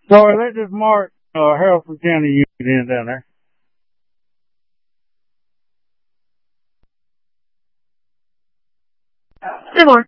Sorry, let's just mark Haralson County unit in down there. Good morning.